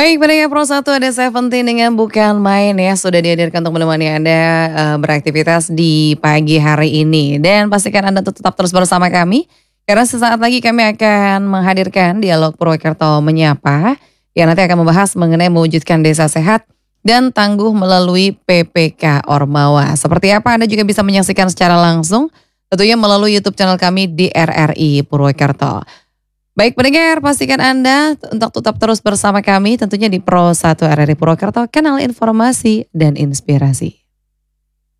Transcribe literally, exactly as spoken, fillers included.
Baik, pendengar Pro satu ada Seventeen dengan Bukan Main ya. Sudah dihadirkan untuk menemani Anda eh, beraktivitas di pagi hari ini. Dan pastikan Anda tetap terus bersama kami. Karena sesaat lagi kami akan menghadirkan dialog Purwokerto Menyapa. Yang nanti akan membahas mengenai mewujudkan desa sehat dan tangguh melalui P P K Ormawa. Seperti apa Anda juga bisa menyaksikan secara langsung. Tentunya melalui YouTube channel kami di R R I Purwokerto. Baik pendengar, pastikan Anda untuk tetap terus bersama kami tentunya di Pro satu R R I Purwokerto, kanal informasi dan inspirasi.